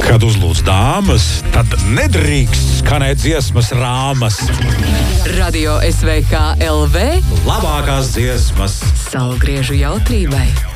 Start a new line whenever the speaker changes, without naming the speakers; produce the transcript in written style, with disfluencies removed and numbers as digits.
Kad uzlūdz dāmas, tad nedrīkst skanēt dziesmas rāmas.
Radio SVK LV
Labākās dziesmas
saulgriežu jautrībai.